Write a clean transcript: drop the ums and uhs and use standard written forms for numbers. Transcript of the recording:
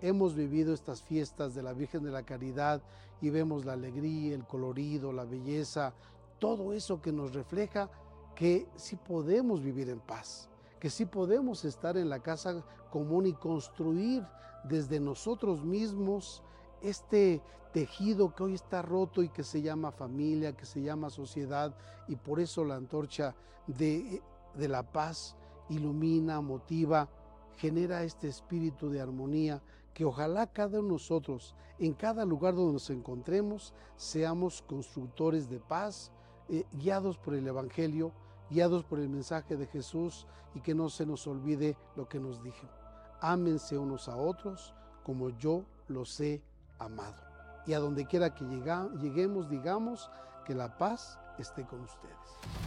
hemos vivido estas fiestas de la Virgen de la Caridad y vemos la alegría, el colorido, la belleza, todo eso que nos refleja que sí podemos vivir en paz, que sí podemos estar en la casa común y construir desde nosotros mismos este tejido que hoy está roto y que se llama familia, que se llama sociedad, y por eso la antorcha de la paz ilumina, motiva, genera este espíritu de armonía, que ojalá cada uno de nosotros, en cada lugar donde nos encontremos, seamos constructores de paz, guiados por el Evangelio, guiados por el mensaje de Jesús, y que no se nos olvide lo que nos dijo: ámense unos a otros como yo los he amado. Y a donde quiera que lleguemos, digamos: que la paz esté con ustedes.